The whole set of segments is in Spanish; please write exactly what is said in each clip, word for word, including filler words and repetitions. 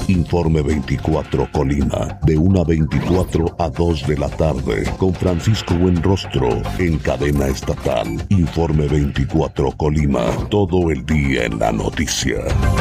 Informe veinticuatro Colima, de una a veinticuatro a dos de la tarde, con Francisco Buenrostro, en cadena estatal. Informe veinticuatro Colima, todo el día en la noticia.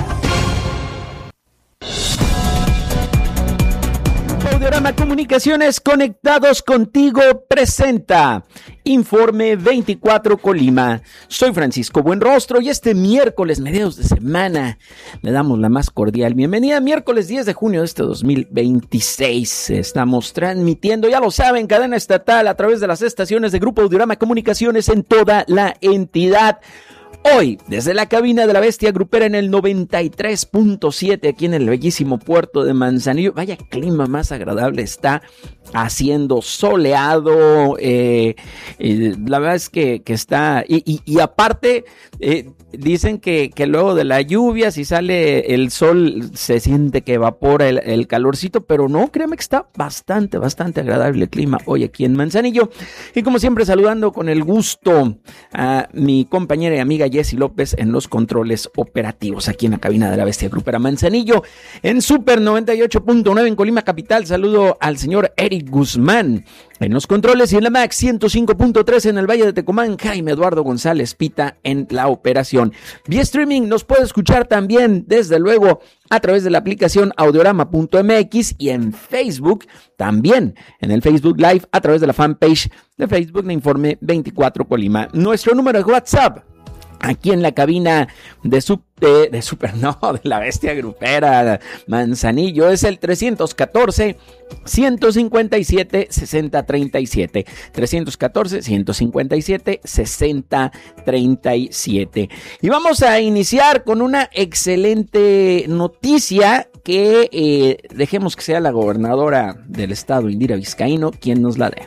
Audiorama Comunicaciones, conectados contigo, presenta Informe veinticuatro Colima. Soy Francisco Buenrostro y este miércoles, mediados de semana, le damos la más cordial bienvenida. Miércoles diez de junio de este dos mil veintiséis. Estamos transmitiendo, ya lo saben, cadena estatal a través de las estaciones de Grupo Audiorama Comunicaciones en toda la entidad. Hoy, desde la cabina de la Bestia Grupera en el noventa y tres punto siete, aquí en el bellísimo puerto de Manzanillo. Vaya clima más agradable está haciendo, soleado, eh, eh, la verdad es que, que está, y, y, y aparte, eh, dicen que, que luego de la lluvia, si sale el sol, se siente que evapora el, el calorcito, pero no, créeme que está bastante, bastante agradable el clima hoy aquí en Manzanillo. Y como siempre, saludando con el gusto a mi compañera y amiga Jessy López en los controles operativos, aquí en la cabina de la Bestia Grupera Manzanillo, en Super noventa y ocho punto nueve en Colima Capital. Saludo al señor Eric Guzmán en los controles, y en la Max ciento cinco punto tres en el Valle de Tecomán, Jaime Eduardo González Pita en la operación. Vía streaming nos puede escuchar también, desde luego, a través de la aplicación audiorama punto m x y en Facebook, también en el Facebook Live, a través de la fanpage de Facebook de Informe veinticuatro Colima. Nuestro número de WhatsApp, aquí en la cabina de, sub, de, de Super, no, de la Bestia Grupera Manzanillo, es el trescientos catorce, ciento cincuenta y siete, sesenta treinta y siete. trescientos catorce, ciento cincuenta y siete, sesenta treinta y siete. Y vamos a iniciar con una excelente noticia que eh, dejemos que sea la gobernadora del estado, Indira Vizcaíno, quien nos la dé.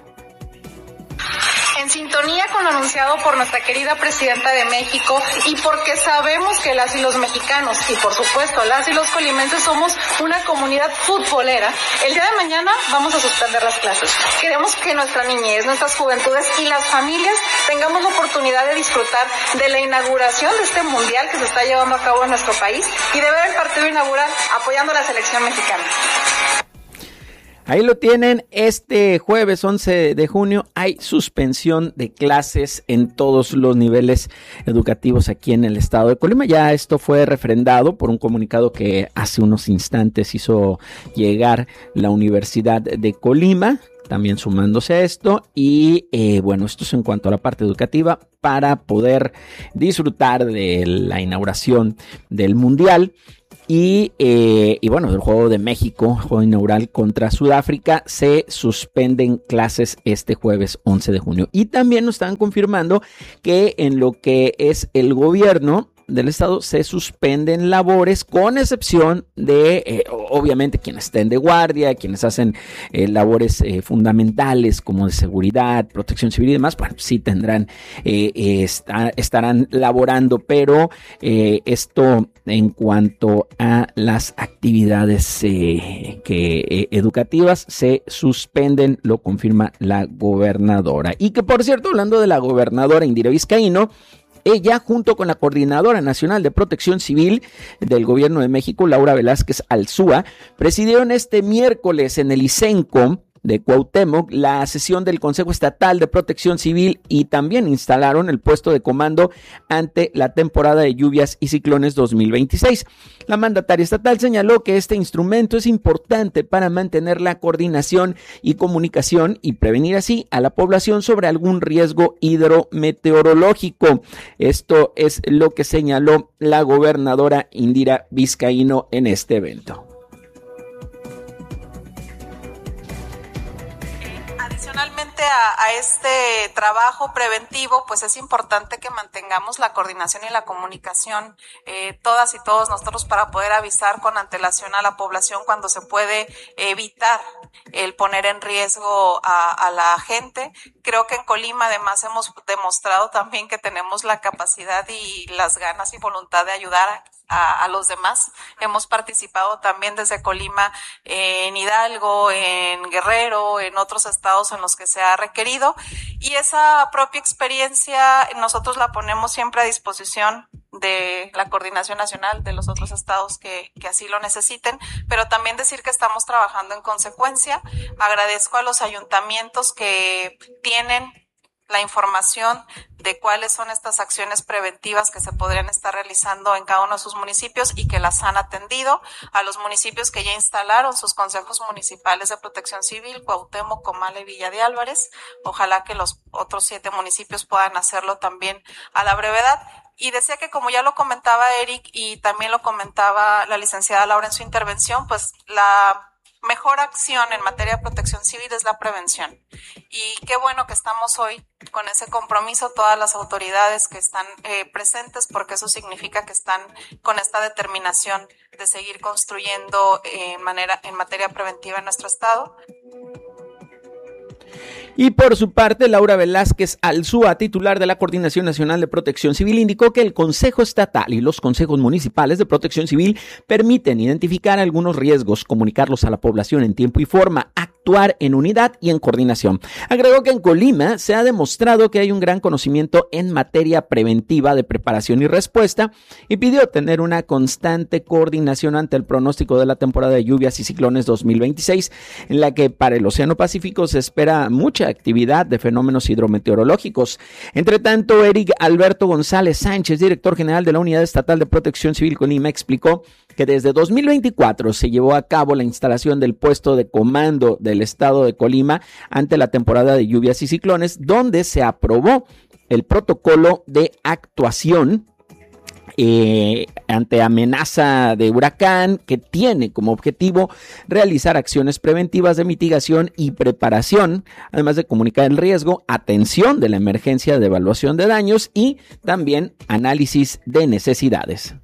En sintonía con lo anunciado por nuestra querida presidenta de México, y porque sabemos que las y los mexicanos, y por supuesto las y los colimenses, somos una comunidad futbolera, el día de mañana vamos a suspender las clases. Queremos que nuestra niñez, nuestras juventudes y las familias tengamos la oportunidad de disfrutar de la inauguración de este mundial que se está llevando a cabo en nuestro país y de ver el partido inaugural apoyando a la selección mexicana. Ahí lo tienen, este jueves once de junio hay suspensión de clases en todos los niveles educativos aquí en el estado de Colima. Ya esto fue refrendado por un comunicado que hace unos instantes hizo llegar la Universidad de Colima, también sumándose a esto. Y eh, bueno, esto es en cuanto a la parte educativa, para poder disfrutar de la inauguración del Mundial. Y, eh, y bueno, el juego de México, juego inaugural contra Sudáfrica, se suspenden clases este jueves once de junio. Y también nos están confirmando que en lo que es el gobierno del estado se suspenden labores, con excepción de eh, obviamente quienes estén de guardia, quienes hacen eh, labores eh, fundamentales como de seguridad, protección civil y demás. Bueno, sí tendrán eh, eh, está, estarán laborando, pero eh, esto en cuanto a las actividades eh, que eh, educativas se suspenden, lo confirma la gobernadora. Y que, por cierto, hablando de la gobernadora Indira Vizcaíno, ella, junto con la Coordinadora Nacional de Protección Civil del Gobierno de México, Laura Velázquez Alzúa, presidieron este miércoles en el ICENCO de Cuauhtémoc la sesión del Consejo Estatal de Protección Civil, y también instalaron el puesto de comando ante la temporada de lluvias y ciclones dos mil veintiséis. La mandataria estatal señaló que este instrumento es importante para mantener la coordinación y comunicación y prevenir así a la población sobre algún riesgo hidrometeorológico. Esto es lo que señaló la gobernadora Indira Vizcaíno en este evento. Adicionalmente a, a este trabajo preventivo, pues es importante que mantengamos la coordinación y la comunicación, eh, todas y todos nosotros, para poder avisar con antelación a la población cuando se puede evitar el poner en riesgo a, a la gente. Creo que en Colima además hemos demostrado también que tenemos la capacidad y las ganas y voluntad de ayudar a A, a los demás. Hemos participado también desde Colima en Hidalgo, en Guerrero, en otros estados en los que se ha ha requerido, y esa propia experiencia nosotros la ponemos siempre a disposición de la Coordinación Nacional de los otros estados que, que así lo necesiten, pero también decir que estamos trabajando en consecuencia. Agradezco a los ayuntamientos que tienen la información de cuáles son estas acciones preventivas que se podrían estar realizando en cada uno de sus municipios y que las han atendido, a los municipios que ya instalaron sus consejos municipales de protección civil, Cuauhtémoc, Comala y Villa de Álvarez. Ojalá que los otros siete municipios puedan hacerlo también a la brevedad. Y decía que, como ya lo comentaba Eric y también lo comentaba la licenciada Laura en su intervención, pues la mejor acción en materia de protección civil es la prevención. Y qué bueno que estamos hoy con ese compromiso, todas las autoridades que están eh, presentes, porque eso significa que están con esta determinación de seguir construyendo eh, en, manera, en materia preventiva en nuestro estado. Y por su parte, Laura Velázquez Alzúa, titular de la Coordinación Nacional de Protección Civil, indicó que el Consejo Estatal y los consejos municipales de protección civil permiten identificar algunos riesgos, comunicarlos a la población en tiempo y forma, actuar en unidad y en coordinación. Agregó que en Colima se ha demostrado que hay un gran conocimiento en materia preventiva de preparación y respuesta, y pidió tener una constante coordinación ante el pronóstico de la temporada de lluvias y ciclones dos mil veintiséis, en la que para el Océano Pacífico se espera mucha actividad de fenómenos hidrometeorológicos. Entre tanto, Eric Alberto González Sánchez, director general de la Unidad Estatal de Protección Civil Colima, explicó que desde dos mil veinticuatro se llevó a cabo la instalación del puesto de comando del estado de Colima ante la temporada de lluvias y ciclones, donde se aprobó el protocolo de actuación Eh, ante amenaza de huracán, que tiene como objetivo realizar acciones preventivas de mitigación y preparación, además de comunicar el riesgo, atención de la emergencia de evaluación de daños y también análisis de necesidades.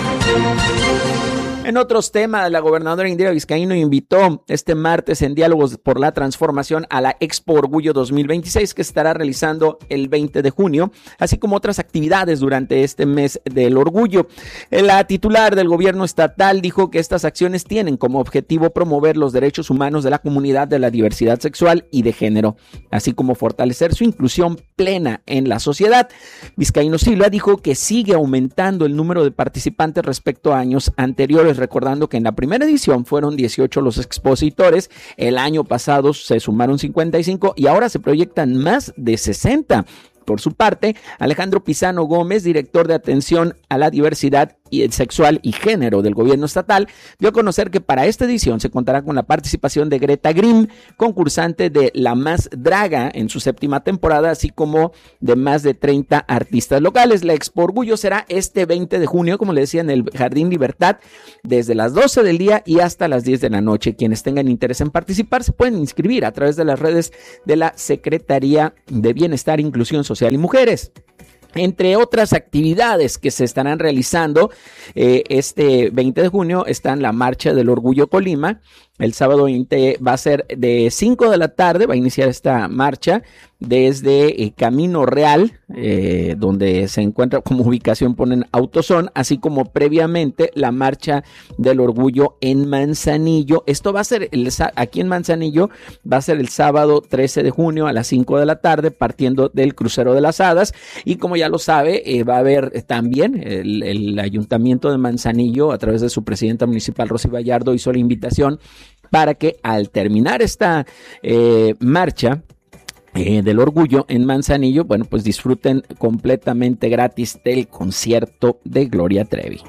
En otros temas, la gobernadora Indira Vizcaíno invitó este martes en Diálogos por la Transformación a la Expo Orgullo dos mil veintiséis, que estará realizando el veinte de junio, así como otras actividades durante este mes del orgullo. La titular del gobierno estatal dijo que estas acciones tienen como objetivo promover los derechos humanos de la comunidad de la diversidad sexual y de género, así como fortalecer su inclusión plena en la sociedad. Vizcaíno Silva dijo que sigue aumentando el número de participantes respecto a años anteriores, recordando que en la primera edición fueron dieciocho los expositores, el año pasado se sumaron cincuenta y cinco y ahora se proyectan más de sesenta. Por su parte, Alejandro Pizano Gómez, director de atención a la diversidad sexual y género del gobierno estatal, dio a conocer que para esta edición se contará con la participación de Greta Grimm, concursante de La Más Draga en su séptima temporada, así como de más de treinta artistas locales. La Expo Orgullo será este veinte de junio, como le decía, en el Jardín Libertad, desde las doce del día y hasta las diez de la noche. Quienes tengan interés en participar se pueden inscribir a través de las redes de la Secretaría de Bienestar, Inclusión Social y Mujeres. Entre otras actividades que se estarán realizando eh, este veinte de junio están la Marcha del Orgullo Colima. El sábado veinte va a ser de cinco de la tarde, va a iniciar esta marcha desde eh, Camino Real, eh, donde se encuentra como ubicación, ponen Autosón, así como previamente la Marcha del Orgullo en Manzanillo. Esto va a ser el, aquí en Manzanillo, va a ser el sábado trece de junio a las cinco de la tarde, partiendo del Crucero de las Hadas. Y como ya lo sabe, eh, va a haber también el, el Ayuntamiento de Manzanillo, a través de su presidenta municipal, Rosy Vallardo, hizo la invitación para que al terminar esta eh, marcha eh, del orgullo en Manzanillo, bueno, pues disfruten completamente gratis del concierto de Gloria Trevi.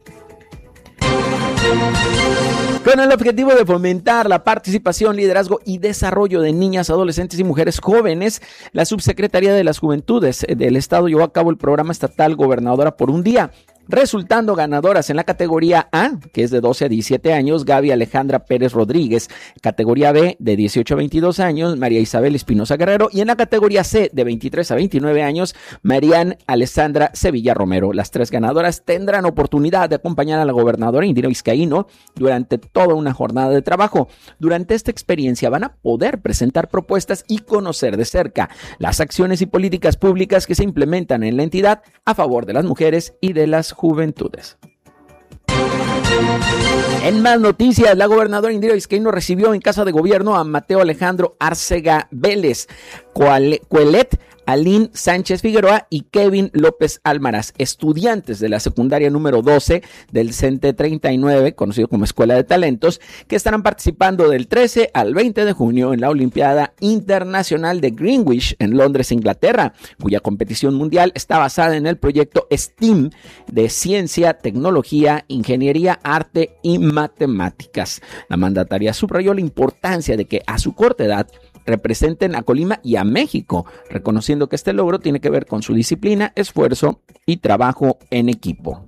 Con el objetivo de fomentar la participación, liderazgo y desarrollo de niñas, adolescentes y mujeres jóvenes, la Subsecretaría de las Juventudes del Estado llevó a cabo el programa estatal Gobernadora por un Día, resultando ganadoras en la categoría A, que es de doce a diecisiete años, Gaby Alejandra Pérez Rodríguez; categoría B, de dieciocho a veintidós años, María Isabel Espinosa Guerrero; y en la categoría C, de veintitrés a veintinueve años, Marian Alessandra Sevilla Romero. Las tres ganadoras tendrán oportunidad de acompañar a la gobernadora Indira Vizcaíno durante toda una jornada de trabajo. Durante esta experiencia van a poder presentar propuestas y conocer de cerca las acciones y políticas públicas que se implementan en la entidad a favor de las mujeres y de las juventudes. En más noticias, la gobernadora Indira Vizcaíno recibió en Casa de Gobierno a Mateo Alejandro Arcega Vélez, Coelet Aline Sánchez Figueroa y Kevin López Almaraz, estudiantes de la secundaria número doce del CENTE treinta y nueve, conocido como Escuela de Talentos, que estarán participando del trece al veinte de junio en la Olimpiada Internacional de Greenwich en Londres, Inglaterra, cuya competición mundial está basada en el proyecto STEAM de Ciencia, Tecnología, Ingeniería, Arte y Matemáticas. La mandataria subrayó la importancia de que a su corta edad representen a Colima y a México, reconociendo que este logro tiene que ver con su disciplina, esfuerzo y trabajo en equipo.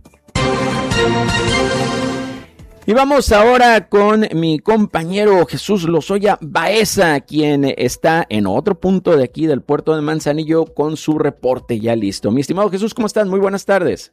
Y vamos ahora con mi compañero Jesús Lozoya Baeza, quien está en otro punto de aquí del puerto de Manzanillo con su reporte ya listo. Mi estimado Jesús, ¿cómo estás? Muy buenas tardes.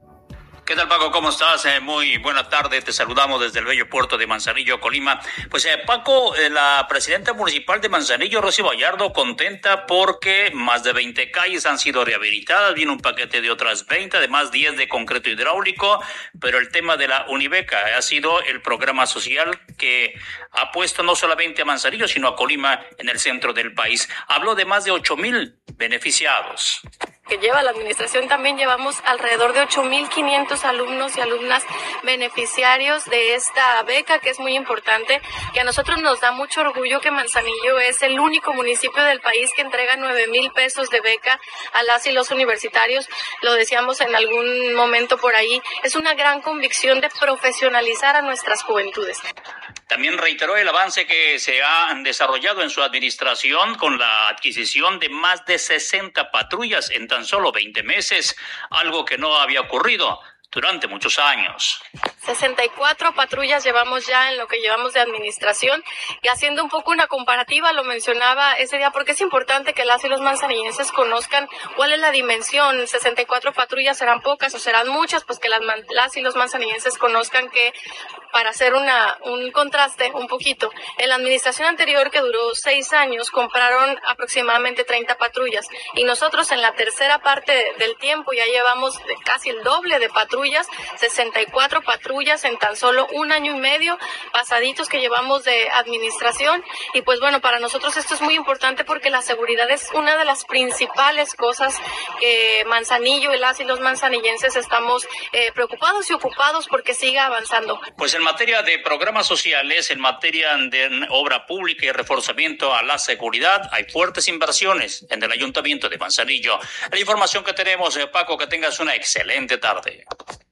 ¿Qué tal, Paco? ¿Cómo estás? Eh, muy buena tarde. Te saludamos desde el bello puerto de Manzanillo, Colima. Pues, eh, Paco, eh, la presidenta municipal de Manzanillo, Rosy Vallardo, contenta porque más de veinte calles han sido rehabilitadas. Viene un paquete de otras veinte, además diez de concreto hidráulico. Pero el tema de la Unibeca ha sido el programa social que ha puesto no solamente a Manzanillo, sino a Colima en el centro del país. Habló de más de ocho mil beneficiados. Que lleva la administración, también llevamos alrededor de ocho mil quinientos alumnos y alumnas beneficiarios de esta beca, que es muy importante, que a nosotros nos da mucho orgullo que Manzanillo es el único municipio del país que entrega nueve mil pesos de beca a las y los universitarios. Lo decíamos en algún momento por ahí, es una gran convicción de profesionalizar a nuestras juventudes. También reiteró el avance que se ha desarrollado en su administración con la adquisición de más de sesenta patrullas en tan solo veinte meses, algo que no había ocurrido durante muchos años. sesenta y cuatro patrullas llevamos ya en lo que llevamos de administración, y haciendo un poco una comparativa, lo mencionaba ese día, porque es importante que las y los manzanillenses conozcan cuál es la dimensión. sesenta y cuatro patrullas serán pocas o serán muchas, pues que las, las y los manzanillenses conozcan que, para hacer una, un contraste un poquito, en la administración anterior, que duró seis años, compraron aproximadamente treinta patrullas, y nosotros en la tercera parte del tiempo ya llevamos casi el doble de patrullas, sesenta y cuatro patrullas en tan solo un año y medio pasaditos que llevamos de administración. Y pues bueno, para nosotros esto es muy importante porque la seguridad es una de las principales cosas que Manzanillo y las y los manzanillenses estamos eh, preocupados y ocupados porque siga avanzando. Pues en materia de programas sociales, en materia de obra pública y reforzamiento a la seguridad, hay fuertes inversiones en el Ayuntamiento de Manzanillo. La información que tenemos, eh, Paco, que tengas una excelente tarde.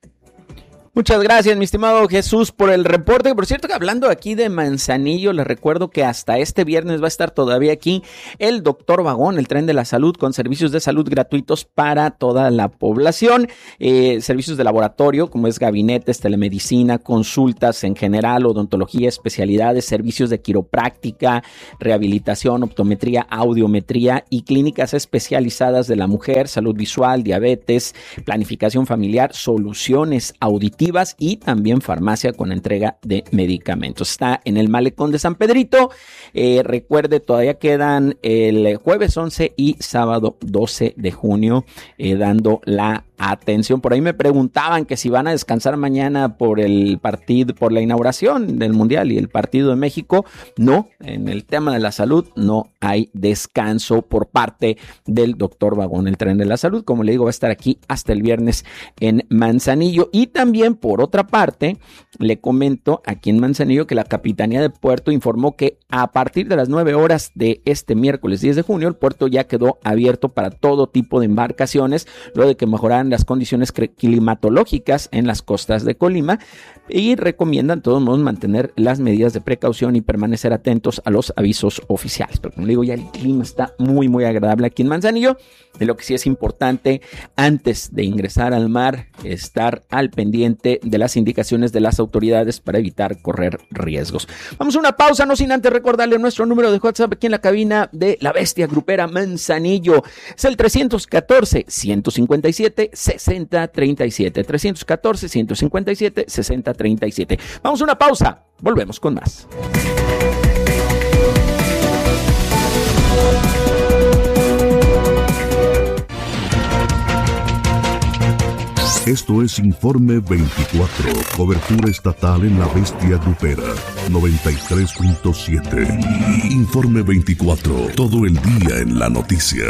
Muchas gracias, mi estimado Jesús, por el reporte. Por cierto, que hablando aquí de Manzanillo, les recuerdo que hasta este viernes va a estar todavía aquí el Doctor Vagón, el tren de la salud, con servicios de salud gratuitos para toda la población. Eh, servicios de laboratorio, como es gabinetes, telemedicina, consultas en general, odontología, especialidades, servicios de quiropráctica, rehabilitación, optometría, audiometría y clínicas especializadas de la mujer, salud visual, diabetes, planificación familiar, soluciones auditivas y también farmacia con entrega de medicamentos. Está en el Malecón de San Pedrito. Eh, recuerde, todavía quedan el jueves once y sábado doce de junio eh, dando la atención. Por ahí me preguntaban que si van a descansar mañana por el partido, por la inauguración del Mundial y el partido de México. No, en el tema de la salud no hay descanso por parte del Doctor Vagón, el tren de la salud. Como le digo, va a estar aquí hasta el viernes en Manzanillo. Y también, por otra parte, le comento aquí en Manzanillo que la Capitanía de Puerto informó que a partir de las nueve horas de este miércoles diez de junio, el puerto ya quedó abierto para todo tipo de embarcaciones, luego de que mejoraran las condiciones climatológicas en las costas de Colima, y recomiendan de todos modos mantener las medidas de precaución y permanecer atentos a los avisos oficiales. Pero como le digo, ya el clima está muy muy agradable aquí en Manzanillo. De lo que sí es importante, antes de ingresar al mar, estar al pendiente de las indicaciones de las autoridades para evitar correr riesgos. Vamos a una pausa, no sin antes recordarle nuestro número de WhatsApp aquí en la cabina de La Bestia Grupera Manzanillo. Es el trescientos catorce, ciento cincuenta y siete, sesenta treinta y siete. trescientos catorce, ciento cincuenta y siete, sesenta treinta y siete. Vamos a una pausa, volvemos con más. Esto es Informe veinticuatro, cobertura estatal en la bestia grupera, noventa y tres punto siete. Informe veinticuatro, todo el día en la noticia.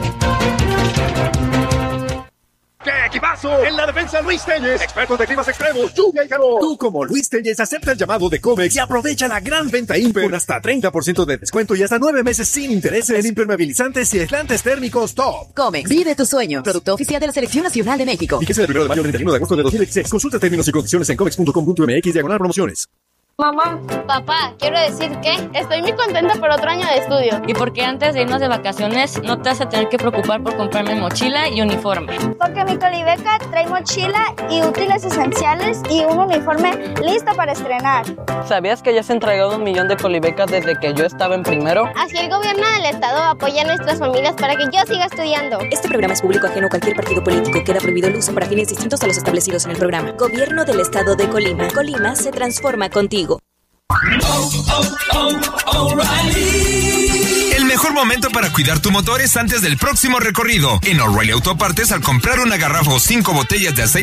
¡Qué equipazo! En la defensa, Luis Telles, expertos de climas extremos, lluvia y calor. Tú, como Luis Telles, acepta el llamado de Comex y aprovecha la gran venta Imper con hasta treinta por ciento de descuento y hasta nueve meses sin intereses en impermeabilizantes y aislantes térmicos top. Comex, vive tu sueño. Producto oficial de la Selección Nacional de México. Fíjese del primero de mayo al treinta y uno de agosto de dos mil dieciséis. Consulta términos y condiciones en comex punto com punto m x diagonal promociones. Mamá, papá, quiero decir que estoy muy contenta por otro año de estudio. Y porque antes de irnos de vacaciones no te vas a tener que preocupar por comprarme mochila y uniforme. Porque mi Colibeca trae mochila y útiles esenciales y un uniforme listo para estrenar. ¿Sabías que ya se han entregado un millón de Colibecas desde que yo estaba en primero? Así el gobierno del estado apoya a nuestras familias para que yo siga estudiando. Este programa es público ajeno a cualquier partido político. Queda prohibido el uso para fines distintos a los establecidos en el programa. Gobierno del estado de Colima. Colima se transforma contigo. Oh, oh, oh, O'Reilly. El mejor momento para cuidar tu motor es antes del próximo recorrido. En O'Reilly Autopartes, al comprar una garrafa o cinco botellas de aceite